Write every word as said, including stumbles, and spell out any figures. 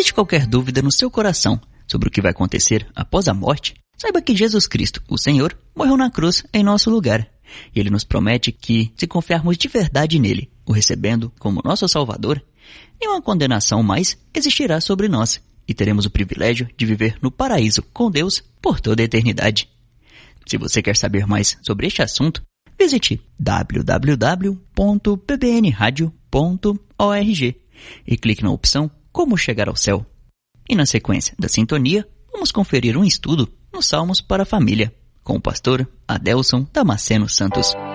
existe qualquer dúvida no seu coração sobre o que vai acontecer após a morte, saiba que Jesus Cristo, o Senhor, morreu na cruz em nosso lugar. E Ele nos promete que, se confiarmos de verdade nele, o recebendo como nosso Salvador, nenhuma condenação mais existirá sobre nós e teremos o privilégio de viver no paraíso com Deus por toda a eternidade. Se você quer saber mais sobre este assunto, visite w w w ponto p b n radio ponto org e clique na opção Como Chegar ao Céu. E na sequência da sintonia, vamos conferir um estudo nos Salmos para a Família, com o pastor Adelson Damasceno Santos.